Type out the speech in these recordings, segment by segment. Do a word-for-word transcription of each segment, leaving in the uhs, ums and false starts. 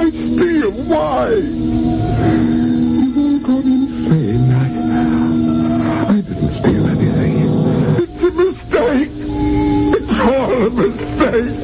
I steal? Why? You won't go insane. I, I didn't steal anything. It's a mistake. It's all a mistake.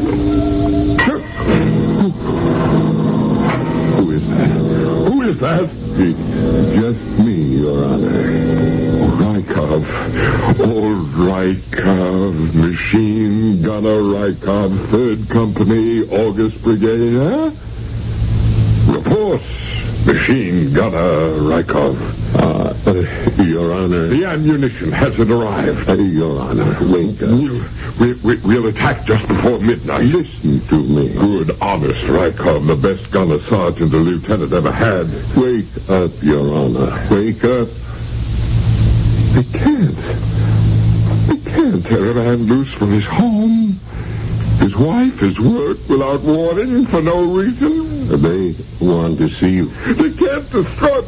Who is that? Who is that? It's just me, Your Honor. Rykov. Old Rykov. Machine Gunner Rykov. Third Company, August Brigade, huh? Report. Machine Gunner Rykov. Uh, uh, Your Honor. The ammunition hasn't arrived. Uh, Your Honor, wait. Uh, we'll, we, we, we'll attack just before midnight. Listen to me. Good, honest Rykov, the best gunner sergeant a lieutenant ever had. Wake up, Your Honor. Wake up. They can't. They can't tear a man loose from his home, his wife, his work, without warning, for no reason. They want to see you. They can't destroy...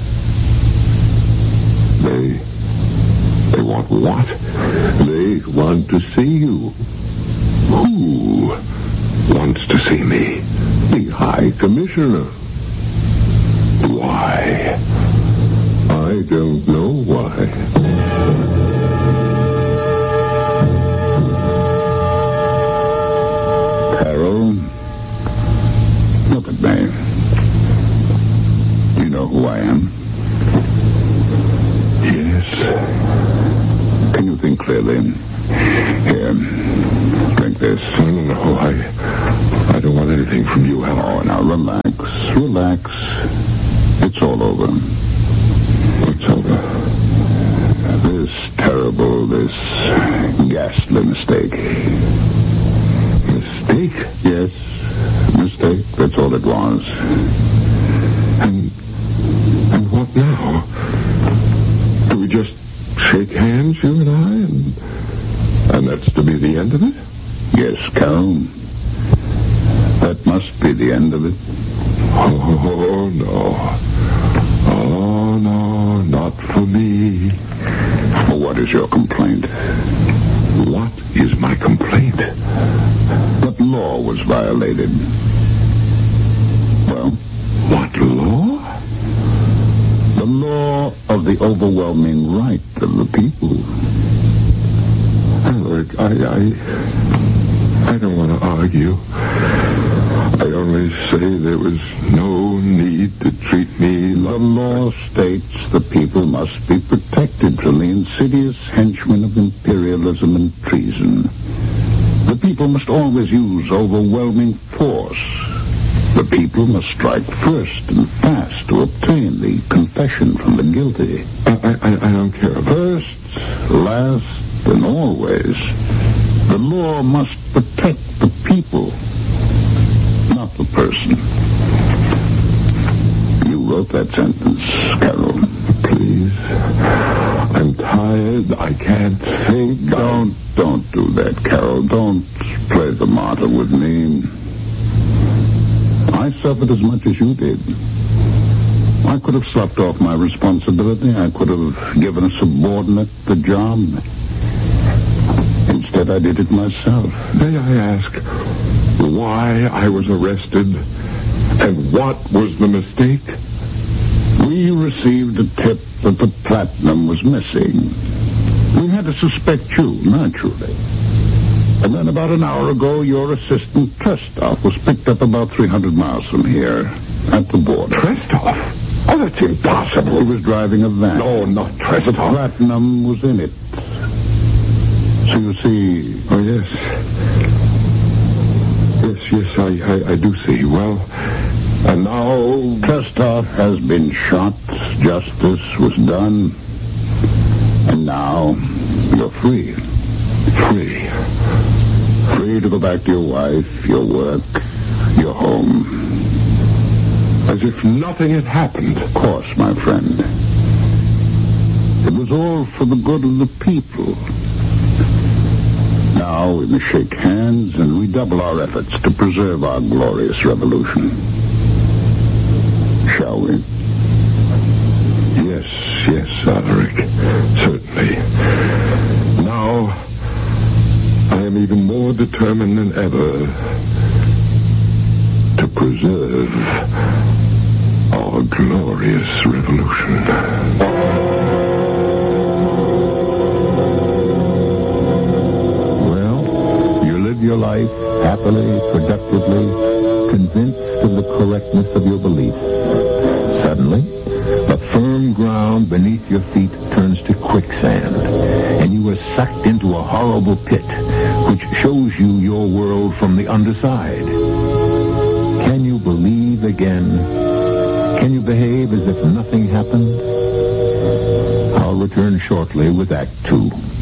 They... They want what? They want to see you. Who wants to see me? The High Commissioner. Why? I don't know why. Carol, look at me. You know who I am? Yes. Can you think clearly? Here, drink this. No, no, no, I, I don't want anything from you, Hal. Oh, now relax, relax. It's all over. What's over? This terrible, this ghastly mistake. Mistake? Yes, mistake. That's all it was. And, and what now? Do we just shake hands, you and I, and, and that's to be the end of it? Yes, Carol. That must be the end of it. Oh, no. Oh, no, not for me. Well, what is your complaint? What is my complaint? What law was violated? Well, what law? the law of the overwhelming right of the people. Look, I, I, I don't want to argue. I only say there was no need to treat me like... The law states the people must be protected from the insidious henchmen of imperialism and treason. The people must always use overwhelming force. The people must strike first and fast to obtain the confession from the guilty. I, I, I don't care about... First, last, and always, the law must protect the people, not the person. You wrote that sentence, Carol. Please. I'm tired. I can't think. Don't, don't do that, Carol. Don't play the martyr with me. I suffered as much as you did. I could have slept off my responsibility. I could have given a subordinate the job. Instead, I did it myself. May I ask why I was arrested and what was the mistake? We received a tip that the platinum was missing. We had to suspect you, naturally. And then about an hour ago, your assistant, Trestov, was picked up about three hundred miles from here, at the border. Trestov? Oh, that's impossible. He was driving a van. No, not Trestov. Platinum was in it. So you see... Oh, yes. Yes, yes, I, I, I do see. Well, and now... Trestov has been shot. Justice was done. And now, you're free. Free. Free to go back to your wife, your work, your home. As if nothing had happened. Of course, my friend. It was all for the good of the people. Now we must shake hands and redouble our efforts to preserve our glorious revolution. Shall we? Yes, yes, Alaric. Certainly. Now, I am even more determined than ever to preserve glorious revolution. Well, you live your life happily, productively, convinced of the correctness of your beliefs. Suddenly, the firm ground beneath your feet turns to quicksand, and you are sucked into a horrible pit which shows you your world from the underside. Can you believe again? Can you behave as if nothing happened? I'll return shortly with Act Two.